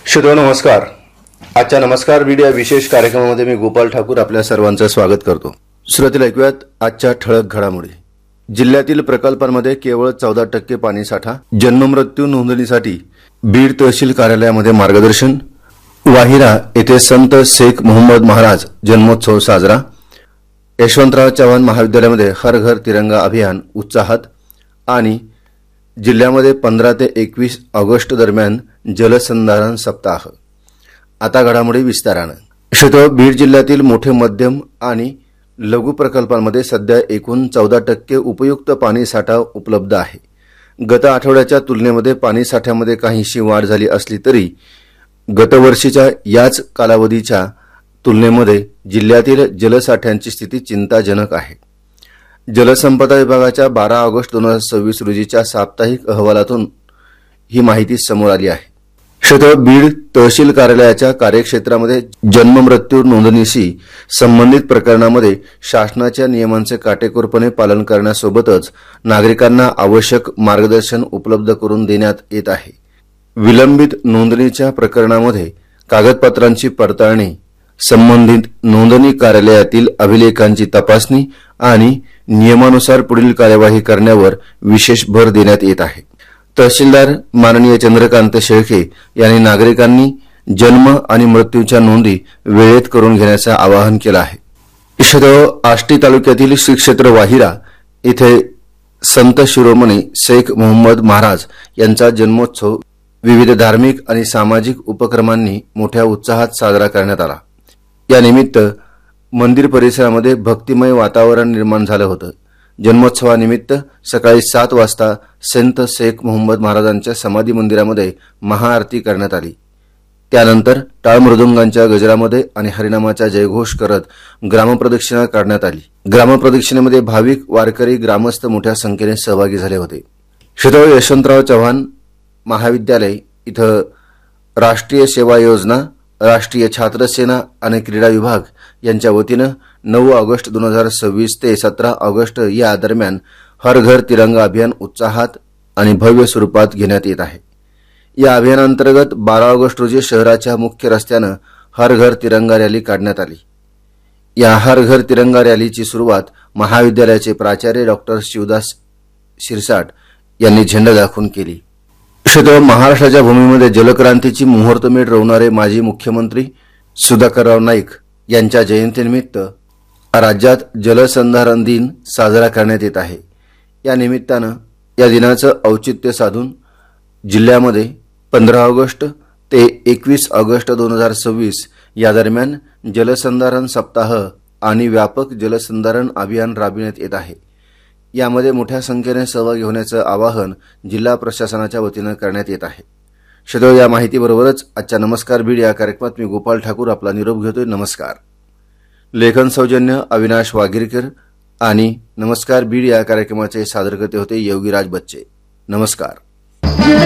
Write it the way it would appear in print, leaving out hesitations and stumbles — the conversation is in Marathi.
श्रोतो नमस्कार. आजच्या नमस्कार बीड या विशेष कार्यक्रमामध्ये मी गोपाल ठाकूर आपल्या सर्वांचं स्वागत करतो. श्रोतेला ऐकूयात आजच्या ठळक घडामोडी. जिल्ह्यातील प्रकल्पांमध्ये केवळ 14% पाणीसाठा. जन्ममृत्यू नोंदणीसाठी बीड तहसील कार्यालयामध्ये मार्गदर्शन. वाहिरा येथे संत शेख मोहम्मद महाराज जन्मोत्सव साजरा. यशवंतराव चव्हाण महाविद्यालयामध्ये हर घर तिरंगा अभियान उत्साहात. आणि जिल्ह्यामध्ये 15 ते 21 ऑगस्ट दरम्यान जलसंधारण सप्ताह. आता घडामोडी विस्ताराने. श्रोतो, बीड जिल्ह्यातील मोठे मध्यम आणि लघु प्रकल्पांमध्ये सध्या एकूण 14% उपयुक्त पाणीसाठा उपलब्ध आहे. गत आठवड्याच्या तुलनेमध्ये पाणीसाठ्यामध्ये काहीशी वाढ झाली असली तरी गतवर्षीच्या याच कालावधीच्या तुलनेमध्ये जिल्ह्यातील जलसाठ्यांची स्थिती चिंताजनक आहे. जलसंपदा विभागाच्या 12 ऑगस्ट 2026 रोजीच्या साप्ताहिक अहवालातून ही माहिती समोर आली आहे. श्रोतो, बीड तहसील कार्यालयाच्या कार्यक्षेत्रामध्ये जन्ममृत्यू नोंदणीशी संबंधित प्रकरणामध्ये शासनाच्या नियमांचे काटेकोरपणे पालन करण्यासोबतच नागरिकांना आवश्यक मार्गदर्शन उपलब्ध करून देण्यात येत आहे. विलंबित नोंदणीच्या प्रकरणामध्ये कागदपत्रांची पडताळणी, संबंधित नोंदणी कार्यालयातील अभिलेखांची तपासणी आणि नियमानुसार पुढील कार्यवाही करण्यावर विशेष भर देण्यात येत आहे. तहसीलदार माननीय चंद्रकांत शेळके यांनी नागरिकांनी जन्म आणि मृत्यूच्या नोंदी वेळेत करून घेण्याचं आवाहन केलं आहे. आष्टी तालुक्यातील श्री क्षेत्र वाहिरा येथे संत शिरोमणी शेख मोहम्मद महाराज यांचा जन्मोत्सव विविध धार्मिक आणि सामाजिक उपक्रमांनी मोठ्या उत्साहात साजरा करण्यात आला. यानिमित्त मंदिर परिसरामध्ये भक्तिमय वातावरण निर्माण झालं होतं. जन्मोत्सवानिमित्त सकाळी 7 वाजता संत शेख मोहम्मद महाराजांच्या समाधी मंदिरामध्ये महाआरती करण्यात आली. त्यानंतर टाळ मृदुंगांच्या गजरामध्ये आणि हरिनामाचा जयघोष करत ग्रामप्रदक्षिणा काढण्यात आली. ग्रामप्रदक्षिणेमध्ये भाविक, वारकरी, ग्रामस्थ मोठ्या संख्येने सहभागी झाले होते. श्री यशवंतराव चव्हाण महाविद्यालय इथं राष्ट्रीय सेवा योजना, राष्ट्रीय छात्र सेना आणि क्रीडा विभाग यांच्या वतीनं 9 ऑगस्ट 2026 ते 17 ऑगस्ट या दरम्यान हर घर तिरंगा अभियान उत्साहात आणि भव्य स्वरूपात घेण्यात येत आहे. या अभियानांतर्गत 12 ऑगस्ट रोजी शहराच्या मुख्य रस्त्यानं हर घर तिरंगा रॅली काढण्यात आली. या हर घर तिरंगा रॅलीची सुरुवात महाविद्यालयाचे प्राचार्य डॉक्टर शिवदास शिरसाट यांनी झेंडा दाखवून केली. महाराष्ट्राच्या भूमीमध्ये जलक्रांतीची मुहूर्तमेढ रोवणारे माजी मुख्यमंत्री सुधाकरराव नाईक यांच्या जयंतीनिमित्त राज्यात जलसंधारण दिन साजरा करण्यात येत आहे. या निमित्तानं या दिनाचं औचित्य साधून जिल्ह्यामध्ये 15 ऑगस्ट ते 21 ऑगस्ट 2026 या दरम्यान जलसंधारण सप्ताह आणि व्यापक जलसंधारण अभियान राबविण्यात येत आहे. यामध्ये मोठ्या संख्येने सहभागी होण्याचं आवाहन जिल्हा प्रशासनाच्या वतीनं करण्यात येत आहे. श्रोतो, या माहितीबरोबरच आजच्या नमस्कार बीड या कार्यक्रमात मी गोपाल ठाकूर आपला निरोप घेतोय. नमस्कार. लेखन सौजन्य अविनाश वागीरकर आणि नमस्कार बीड या कार्यक्रमाचे सादरकर्ते होते योगीराज बच्चे. नमस्कार.